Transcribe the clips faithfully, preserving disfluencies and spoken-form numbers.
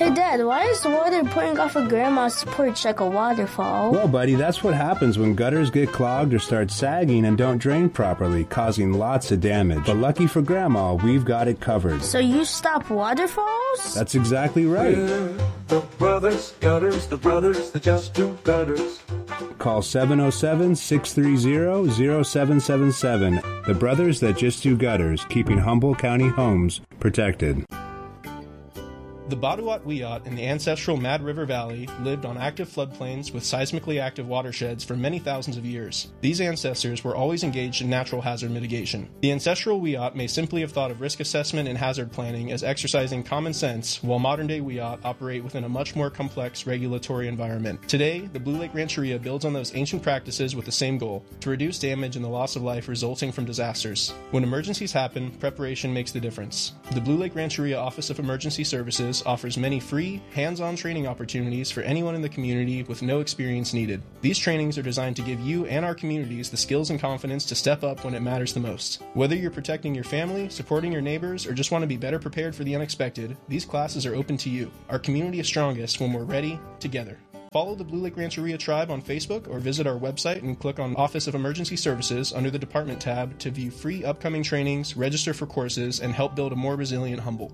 Hey, Dad, why is the water pouring off of Grandma's porch like a waterfall? Well, buddy, that's what happens when gutters get clogged or start sagging and don't drain properly, causing lots of damage. But lucky for Grandma, we've got it covered. So you stop waterfalls? That's exactly right. We're the brothers gutters, the brothers that just do gutters. Call seven oh seven, six three zero, zero seven seven seven. The Brothers That Just Do Gutters, keeping Humboldt County homes protected. The Batuat Wiyot in the ancestral Mad River Valley lived on active floodplains with seismically active watersheds for many thousands of years. These ancestors were always engaged in natural hazard mitigation. The ancestral Wiyot may simply have thought of risk assessment and hazard planning as exercising common sense, while modern-day Wiyot operate within a much more complex regulatory environment. Today, the Blue Lake Rancheria builds on those ancient practices with the same goal: to reduce damage and the loss of life resulting from disasters. When emergencies happen, preparation makes the difference. The Blue Lake Rancheria Office of Emergency Services offers many free, hands-on training opportunities for anyone in the community with no experience needed. These trainings are designed to give you and our communities the skills and confidence to step up when it matters the most. Whether you're protecting your family, supporting your neighbors, or just want to be better prepared for the unexpected, these classes are open to you. Our community is strongest when we're ready, together. Follow the Blue Lake Rancheria Tribe on Facebook or visit our website and click on Office of Emergency Services under the Department tab to view free upcoming trainings, register for courses, and help build a more resilient Humboldt.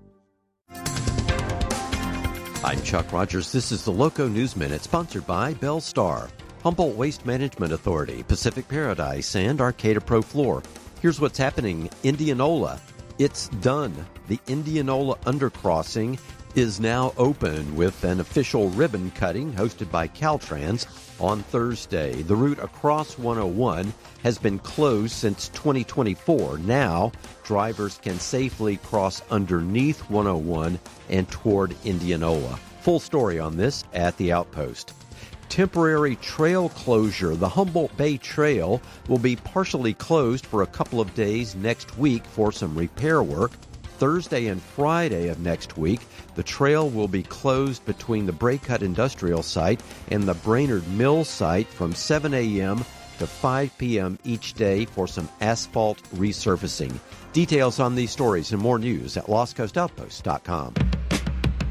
I'm Chuck Rogers. This is the Loco News Minute, sponsored by Bellstar, Humboldt Waste Management Authority, Pacific Paradise, and Arcata Pro Floor. Here's what's happening. Indianola. It's done. The Indianola Undercrossing is now open with an official ribbon cutting hosted by Caltrans on Thursday. The route across one oh one has been closed since twenty twenty-four. Now, drivers can safely cross underneath one oh one and toward Indianola. Full story on this at the Outpost. Temporary trail closure. The Humboldt Bay Trail will be partially closed for a couple of days next week for some repair work. Thursday and Friday of next week, the trail will be closed between the Braycut Industrial Site and the Brainerd Mill Site from seven a.m. to five p.m. each day for some asphalt resurfacing. Details on these stories and more news at lost coast outpost dot com.